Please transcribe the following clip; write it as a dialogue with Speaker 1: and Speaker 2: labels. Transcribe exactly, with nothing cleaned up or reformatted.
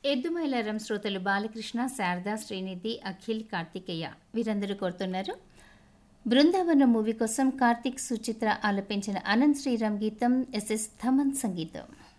Speaker 1: ఎద్దుమైలారం శ్రోతలు బాలకృష్ణ, శారద, శ్రీనిధి, అఖిల్, కార్తికేయ వీరందరూ కోరుతున్నారు. బృందావనం మూవీ కోసం కార్తిక్, సుచిత్ర ఆలపించిన అనంత్ శ్రీరామ్ గీతం, ఎస్ఎస్ థమన్ సంగీతం.